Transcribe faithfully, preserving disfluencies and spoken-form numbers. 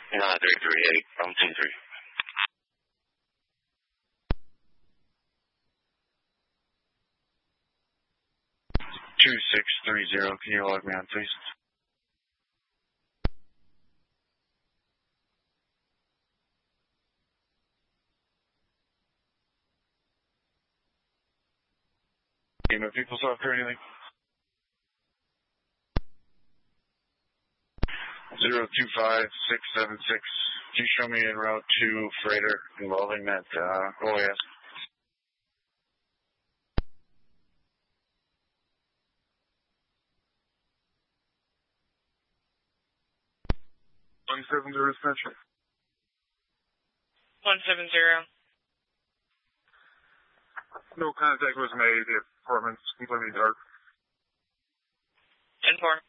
nine three three eight from two three. two six three zero, can you log me on, please? Game of PeopleSoft or anything? zero two five six seven six. Can you show me en route to freighter involving that uh, O A S? one seven zero dispatcher. one seven zero. No contact was made. The apartment's completely dark. ten four.